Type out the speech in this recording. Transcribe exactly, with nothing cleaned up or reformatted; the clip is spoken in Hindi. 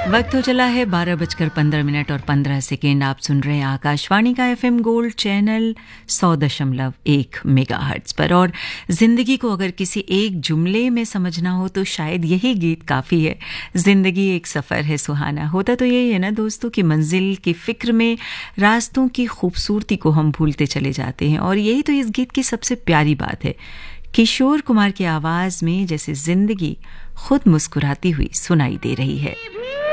वक्त हो चला है बारह बजकर पंद्रह मिनट और पंद्रह सेकेंड। आप सुन रहे हैं आकाशवाणी का एफएम गोल्ड चैनल सौ दशमलव एक मेगाहर्ट्ज पर। और जिंदगी को अगर किसी एक जुमले में समझना हो तो शायद यही गीत काफ़ी है। जिंदगी एक सफ़र है सुहाना। होता तो यही है ना दोस्तों कि मंजिल की फिक्र में रास्तों की खूबसूरती को हम भूलते चले जाते हैं। और यही तो इस गीत की सबसे प्यारी बात है। किशोर कुमार की आवाज़ में जैसे जिंदगी खुद मुस्कुराती हुई सुनाई दे रही है।